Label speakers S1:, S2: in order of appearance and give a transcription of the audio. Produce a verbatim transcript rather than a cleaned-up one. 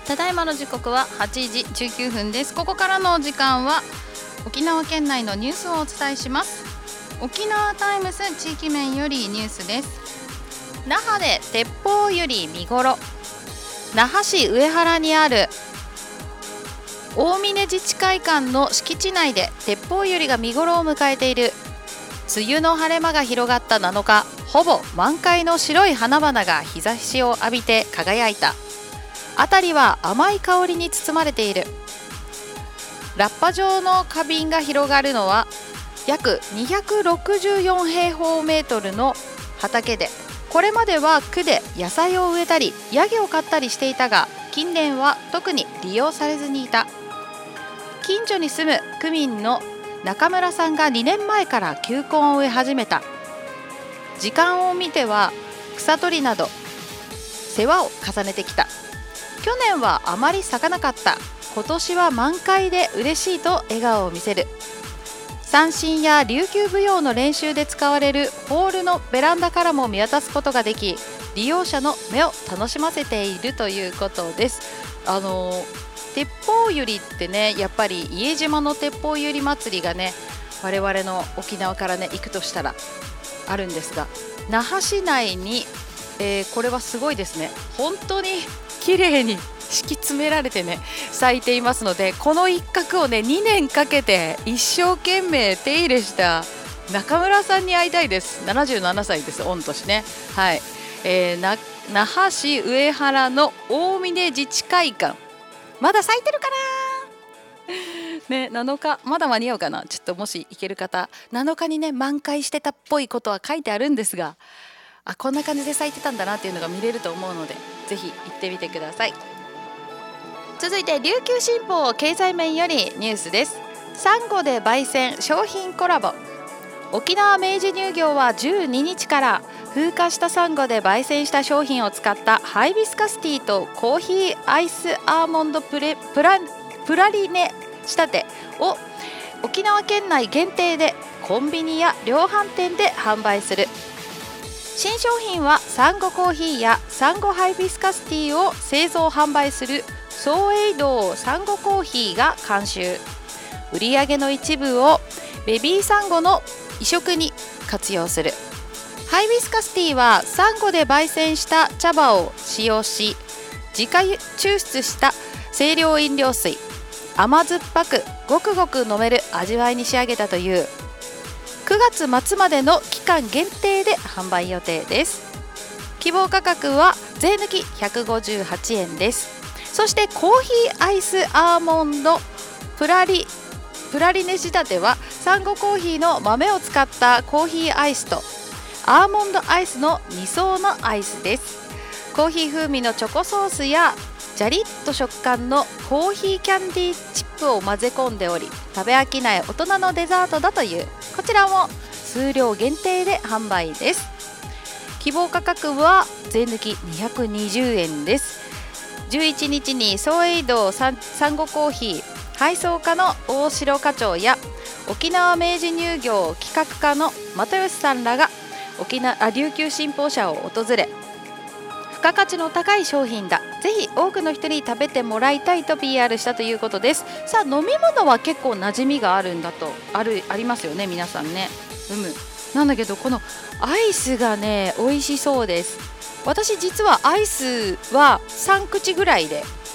S1: ただいまの時刻ははちじじゅうきゅうふんです。ここからの時間は沖縄県内のニュースをお伝えします。沖縄タイムズ地域面よりニュースです。那覇で鉄砲ユリ見頃。那覇市上原にある大峰自治会館の敷地内で鉄砲ユリが見頃を迎えている。梅雨の晴れ間が広がったなのか、ほぼ満開の白い花々が日差しを浴びて輝いた。辺りは甘い香りに包まれている。ラッパ状の花瓶が広がるのは約にひゃくろくじゅうよんへいほうメートルの畑で、これまでは区で野菜を植えたりヤギを飼ったりしていたが、近年は特に利用されずにいた。近所に住む区民の中村さんがにねんまえから球根を植え始めた。時間を見ては草取りなど世話を重ねてきた。去年はあまり咲かなかった。今年は満開で嬉しいと笑顔を見せる。三線や琉球舞踊の練習で使われるホールのベランダからも見渡すことができ、利用者の目を楽しませているということです。あの鉄砲ユリってね、やっぱり伊江島の鉄砲ユリ祭りがね、我々の沖縄からね行くとしたらあるんですが、那覇市内に、えー、これはすごいですね。本当に綺麗に敷き詰められてね咲いていますので、この一角をねにねんかけて一生懸命手入れした中村さんに会いたいです。ななじゅうななさいです、御年ね。はい、えー、な那覇市上原の大峰自治会館、まだ咲いてるかなね、なのかまだ間に合うかな。ちょっともし行ける方、なのかにね満開してたっぽいことは書いてあるんですが、あ、こんな感じで咲いてたんだなっていうのが見れると思うので、ぜひ行ってみてください。続いて琉球新報経済面よりニュースです。サンゴで焙煎商品コラボ。沖縄明治乳業はじゅうににちから風化したサンゴで焙煎した商品を使ったハイビスカスティーとコーヒーアイスアーモンドプレプラプラリネ仕立てを沖縄県内限定でコンビニや量販店で販売する。新商品はサンゴコーヒーやサンゴハイビスカスティーを製造販売するソーエイドーサンゴコーヒーが監修。売上の一部をベビーサンゴの移植に活用する。ハイビスカスティーはサンゴで焙煎した茶葉を使用し、自家抽出した清涼飲料水、甘酸っぱくごくごく飲める味わいに仕上げたという。くがつまつまでの期間限定で販売予定です。希望価格は税抜きひゃくごじゅうはちえんです。そしてコーヒーアイスアーモンドプラリプラリネ仕立てはサンゴコーヒーの豆を使ったコーヒーアイスとアーモンドアイスのに層のアイスです。コーヒー風味のチョコソースやジャリッと食感のコーヒーキャンディーチップを混ぜ込んでおり、食べ飽きない大人のデザートだという。こちらも数量限定で販売です。希望価格は税抜きにひゃくにじゅうえんです。じゅういちにちにソーエイドサンゴコーヒー配送課の大城課長や沖縄明治乳業企画課の又吉さんらが沖縄琉球新報社を訪れ、付加価値の高い商品だ、ぜひ多くの人に食べてもらいたいと ピーアール したということです。さあ、飲み物は結構馴染みがあるんだとあるありますよね、皆さんね。うむなんだけど、このアイスがね美味しそうです。私実はアイスはさんくちぐらいで